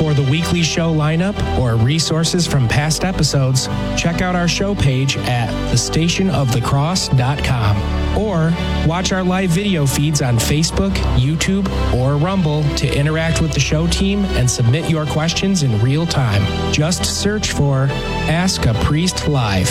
For the weekly show lineup or resources from past episodes, check out our show page at thestationofthecross.com or watch our live video feeds on Facebook, YouTube, or Rumble to interact with the show team and submit your questions in real time. Just search for Ask a Priest Live.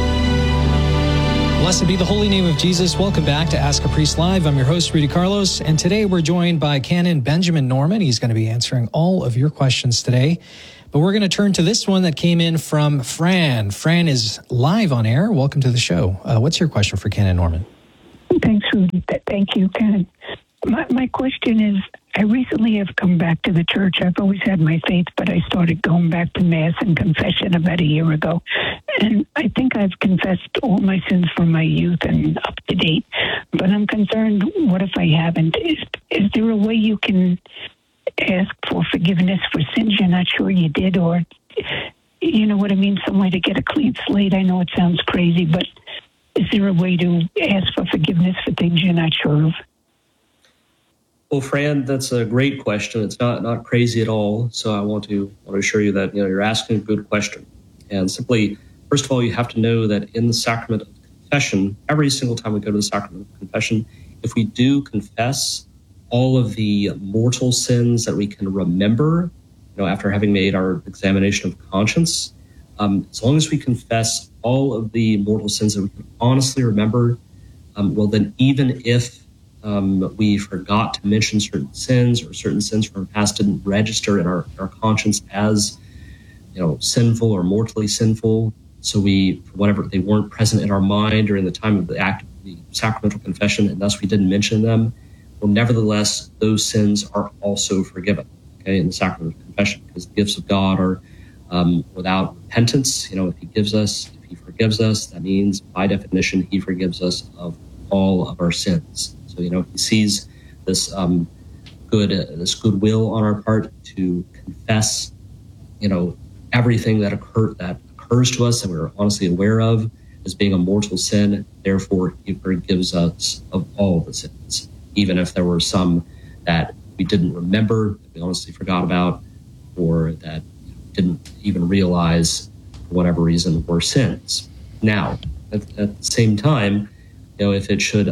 Blessed be the holy name of Jesus. Welcome back to Ask a Priest Live. I'm your host, Rudy Carlos, and today we're joined by Canon Benjamin Norman. He's going to be answering all of your questions today. But we're going to turn to this one that came in from Fran. Fran is live on air. Welcome to the show. What's your question for Canon Norman? Thanks, Rudy. Thank you, Canon. My question is, I recently have come back to the church. I've always had my faith, but I started going back to Mass and confession about a year ago. And I think I've confessed all my sins from my youth and up to date. But I'm concerned, what if I haven't? Is there a way you can ask for forgiveness for sins you're not sure you did? Or, you know what I mean, some way to get a clean slate? I know it sounds crazy, but is there a way to ask for forgiveness for things you're not sure of? Well, Fran, that's a great question. It's not crazy at all. So I want to assure you that you're asking a good question. And simply, first of all, you have to know that in the sacrament of confession, every single time we go to the sacrament of confession, if we do confess all of the mortal sins that we can remember, after having made our examination of conscience, as long as we confess all of the mortal sins that we can honestly remember, well, then even if we forgot to mention certain sins or certain sins from our past didn't register in our conscience as, sinful or mortally sinful. So for whatever, they weren't present in our mind during the time of the act of the sacramental confession, and thus we didn't mention them. Well, nevertheless, those sins are also forgiven, in the sacrament of confession, because the gifts of God are without repentance. If he forgives us, that means by definition, he forgives us of all of our sins. So, he sees this goodwill on our part to confess, everything that occurs to us that we're honestly aware of as being a mortal sin. Therefore, he forgives us of all the sins, even if there were some that we didn't remember, that we honestly forgot about, or that didn't even realize for whatever reason were sins. Now, at the same time, if it should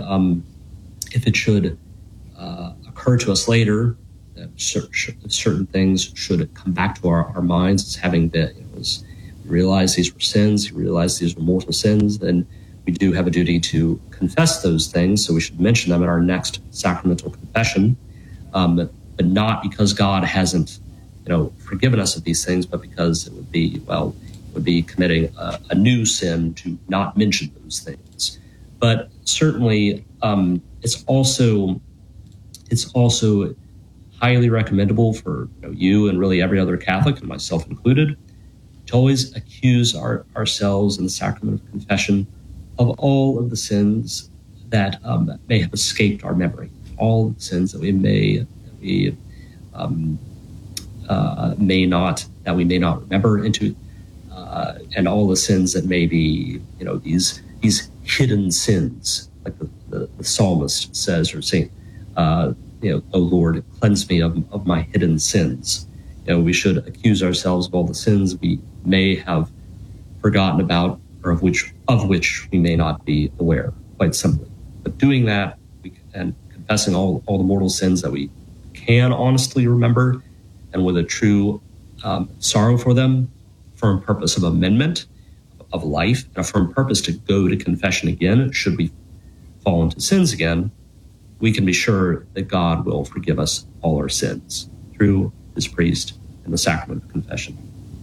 occur to us later that certain things should come back to our minds as having been, as we realize these were sins, we realize these were mortal sins, then we do have a duty to confess those things. So we should mention them in our next sacramental confession, but not because God hasn't, forgiven us of these things, but because it would be committing a new sin to not mention those things. But certainly, it's also highly recommendable for you and really every other Catholic, and myself included, to always accuse ourselves in the sacrament of confession of all of the sins that may have escaped our memory, all of the sins that we may not remember into, and all the sins that may be these hidden sins, like the psalmist says, or Saint, "O Lord, cleanse me of my hidden sins." We should accuse ourselves of all the sins we may have forgotten about, or of which we may not be aware, quite simply. But doing that, and confessing all the mortal sins that we can honestly remember, and with a true sorrow for them, firm purpose of amendment of life, and a firm purpose to go to confession again should we fall into sins again, we can be sure that God will forgive us all our sins through his priest in the sacrament of confession.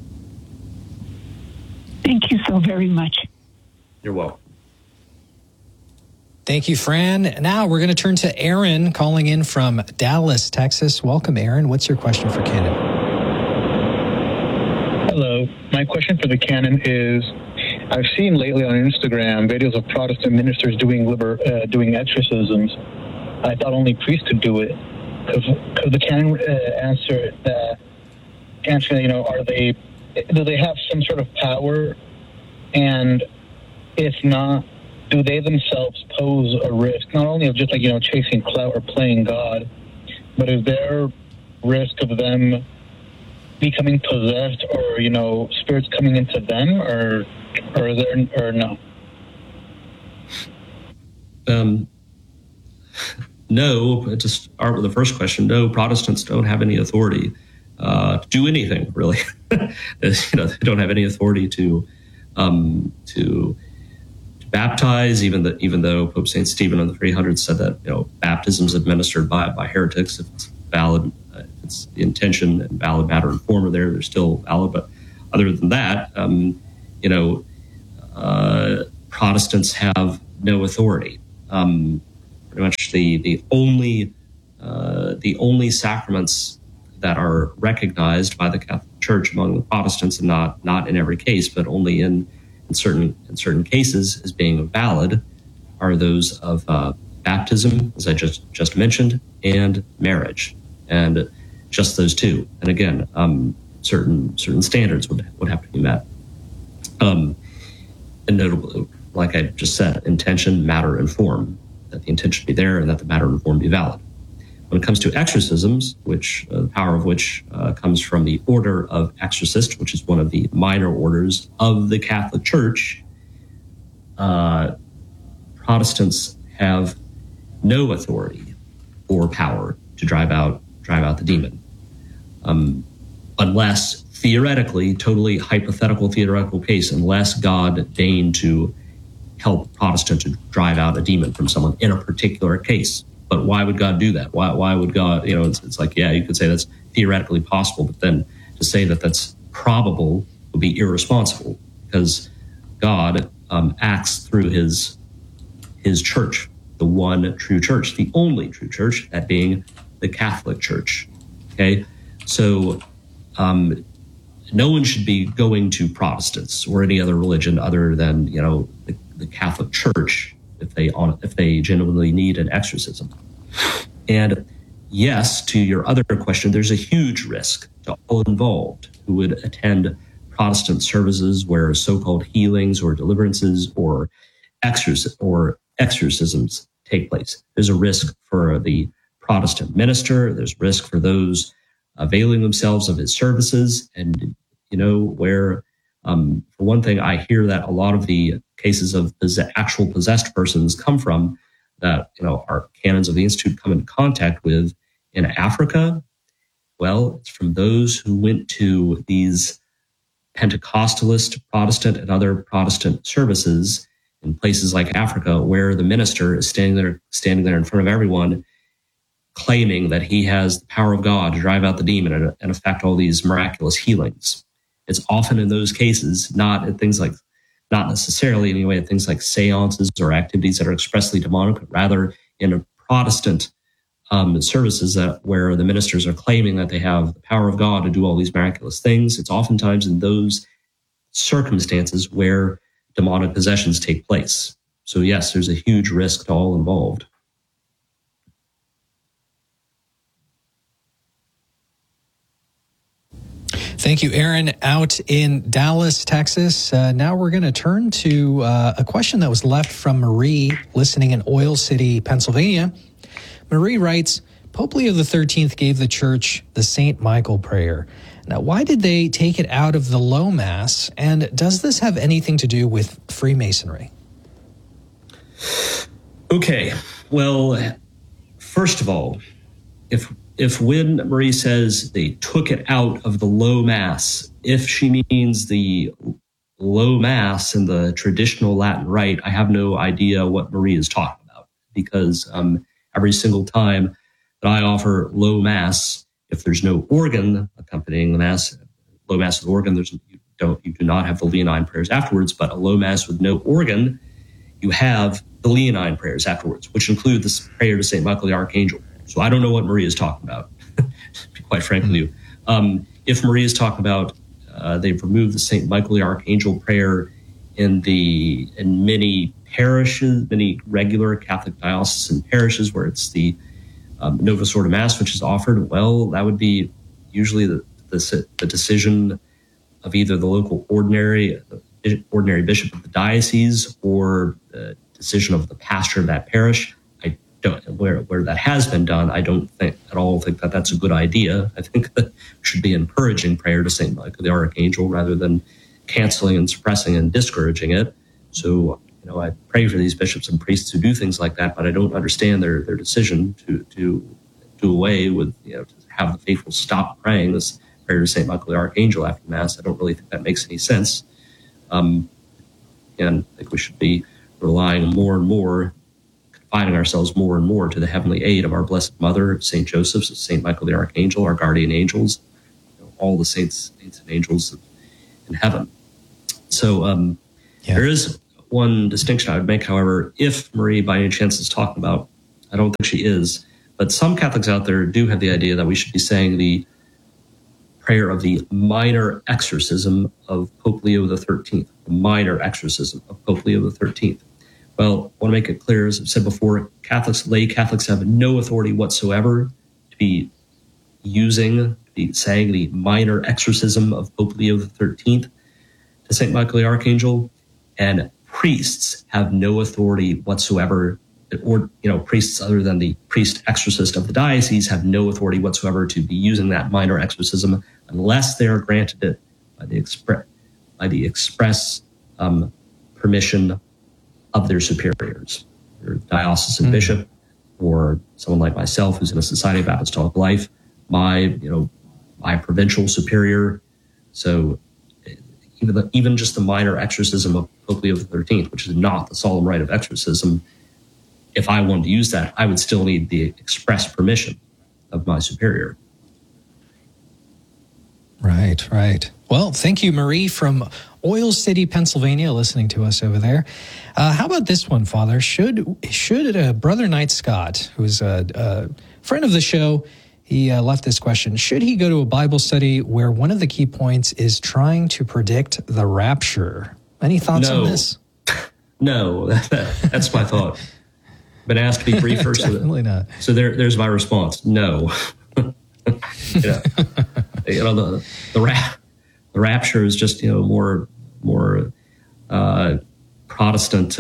Thank you so very much. You're welcome. Thank you, Fran. Now we're going to turn to Aaron calling in from Dallas, Texas. Welcome, Aaron. What's your question for Canon? Hello. My question for the Canon is, I've seen lately on Instagram videos of Protestant ministers doing exorcisms. I thought only priests could do it. Could the Canon answer, do they have some sort of power? And if not, do they themselves pose a risk, not only of just chasing clout or playing God, but is there risk of them becoming possessed, or spirits coming into them, or no? No. To start with the first question, no, Protestants don't have any authority to do anything, really. They don't have any authority to baptize, even though Pope St. Stephen in the 300s said that baptism is administered by heretics if it's valid, if it's the intention and valid matter and form are there, they're still valid. But other than that, Protestants have no authority. Pretty much the only sacraments that are recognized by the Catholic Church among the Protestants, and not in every case, but only in certain cases as being valid, are those of baptism, as I just mentioned, and marriage, and just those two. And again, certain standards would have to be met. And notably, like I just said, intention, matter, and form. That the intention be there and that the matter and form be valid. When it comes to exorcisms, which the power of which comes from the Order of Exorcists, which is one of the minor orders of the Catholic Church, Protestants have no authority or power to drive out the demon, unless theoretically, totally hypothetical theoretical case, unless God deigned to help Protestant to drive out a demon from someone in a particular case. But why would God do that? Why would God, it's like, yeah, you could say that's theoretically possible, but then to say that that's probable would be irresponsible, because God acts through his church, the one true church, the only true church, that being the Catholic Church. Okay? So no one should be going to Protestants or any other religion other than, the Catholic Church if they genuinely need an exorcism. And yes, to your other question, there's a huge risk to all involved who would attend Protestant services where so-called healings or deliverances or exorcisms take place. There's a risk for the Protestant minister. There's risk for those availing themselves of his services. And, where, for one thing, I hear that a lot of the cases of actual possessed persons come from that, our canons of the Institute come into contact with in Africa. Well, it's from those who went to these Pentecostalist, Protestant, and other Protestant services in places like Africa, where the minister is standing there in front of everyone, claiming that he has the power of God to drive out the demon and effect all these miraculous healings. It's often in those cases, not necessarily anyway, at things like seances or activities that are expressly demonic, but rather in Protestant services where the ministers are claiming that they have the power of God to do all these miraculous things. It's oftentimes in those circumstances where demonic possessions take place. So yes, there's a huge risk to all involved. Thank you, Aaron, out in Dallas, Texas. Now we're going to turn to a question that was left from Marie, listening in Oil City, Pennsylvania. Marie writes, Pope Leo XIII gave the church the St. Michael prayer. Now, why did they take it out of the Low Mass? And does this have anything to do with Freemasonry? Okay. Well, first of all, if when Marie says they took it out of the Low Mass, if she means the Low Mass in the traditional Latin Rite, I have no idea what Marie is talking about, because every single time that I offer Low Mass, if there's no organ accompanying the Mass, Low Mass with organ, you do not have the Leonine prayers afterwards, but a Low Mass with no organ, you have the Leonine prayers afterwards, which include this prayer to St. Michael the Archangel. So I don't know what Marie is talking about, to be quite frank with you. If Marie is talking about they've removed the St. Michael the Archangel prayer in many parishes, many regular Catholic diocesan parishes where it's the Novus Ordo Mass which is offered, well, that would be usually the decision of either the local ordinary bishop of the diocese or the decision of the pastor of that parish. where that has been done, I don't think at all think that that's a good idea. I think that we should be encouraging prayer to St. Michael the Archangel rather than canceling and suppressing and discouraging it. So, I pray for these bishops and priests who do things like that, but I don't understand their decision to do away with, to have the faithful stop praying this prayer to St. Michael the Archangel after Mass. I don't really think that makes any sense. And I think we should be relying more and more, confining ourselves more and more to the heavenly aid of our Blessed Mother, St. Joseph, St. Michael the Archangel, our guardian angels, all the saints and angels in heaven. So there is one distinction I would make, however, if Marie by any chance is talking about, I don't think she is, but some Catholics out there do have the idea that we should be saying the prayer of the minor exorcism of Pope Leo XIII, the minor exorcism of Pope Leo XIII. Well, I want to make it clear, as I've said before, lay Catholics have no authority whatsoever to be saying the minor exorcism of Pope Leo XIII to St. Michael the Archangel, and priests have no authority whatsoever, or priests other than the priest exorcist of the diocese have no authority whatsoever to be using that minor exorcism unless they are granted it by the express permission of their superiors, their diocesan bishop, or someone like myself who's in a Society of Apostolic Life, my provincial superior. So even just the minor exorcism of Pope Leo XIII, which is not the solemn rite of exorcism, if I wanted to use that, I would still need the express permission of my superior. Right. Well, thank you, Marie, from Oil City, Pennsylvania, listening to us over there. How about this one, Father? Should Brother Knight Scott, who's a friend of the show, he left this question: should he go to a Bible study where one of the key points is trying to predict the rapture? Any thoughts on this? No, that's my thought. Been asked to be briefer. Definitely not. So there's my response. No. The rapture is just more Protestant.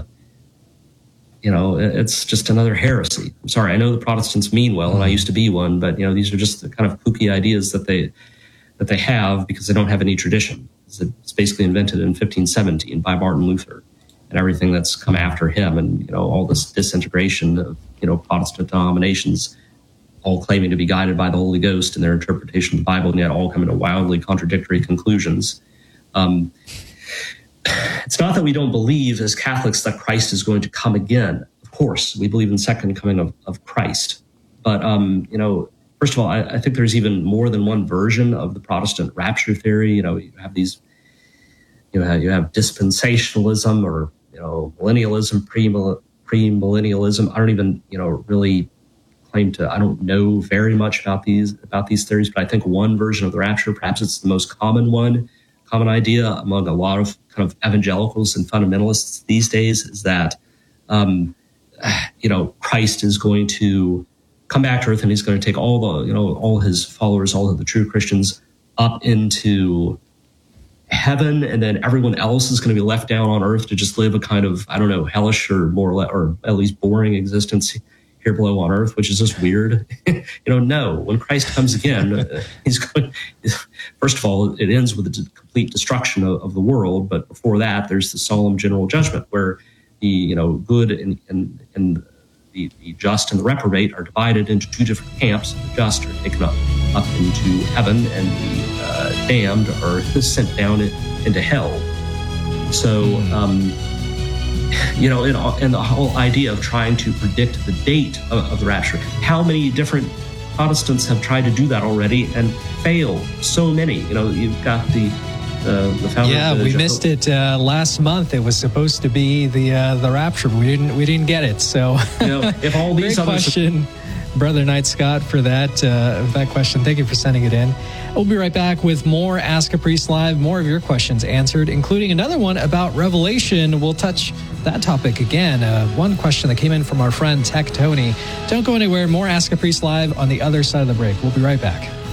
It's just another heresy. I'm sorry, I know the Protestants mean well, and I used to be one, but these are just the kind of kooky ideas that they have because they don't have any tradition. It's basically invented in 1517 by Martin Luther, and everything that's come after him, and all this disintegration of Protestant denominations, all claiming to be guided by the Holy Ghost in their interpretation of the Bible, and yet all coming to wildly contradictory conclusions. It's not that we don't believe as Catholics that Christ is going to come again. Of course, we believe in the second coming of Christ. But, first of all, I think there's even more than one version of the Protestant rapture theory. You have these, you have dispensationalism or, millennialism, premillennialism. I don't even, really claim to, I don't know very much about these theories, but I think one version of the rapture, perhaps it's the most common idea among a lot of kind of evangelicals and fundamentalists these days, is that, Christ is going to come back to earth and he's going to take all his followers, all of the true Christians up into heaven, and then everyone else is going to be left down on earth to just live a kind of, hellish or or at least boring existence here below on earth, which is just weird. No, when Christ comes again, he's going, first of all, it ends with the complete destruction of the world. But before that, there's the solemn general judgment where the, good and the just and the reprobate are divided into two different camps. The just are taken up into heaven, and the damned are sent down into hell. So, and the whole idea of trying to predict the date of the rapture. How many different Protestants have tried to do that already and failed? So many. You've got the founder. Yeah, we missed it last month. It was supposed to be the rapture, but we didn't get it. So, if all these great question, Brother Knight Scott, for that question. Thank you for sending it in. We'll be right back with more Ask a Priest Live, more of your questions answered, including another one about Revelation. We'll touch that topic again. One question that came in from our friend Tech Tony. Don't go anywhere. More Ask a Priest Live on the other side of the break. We'll be right back.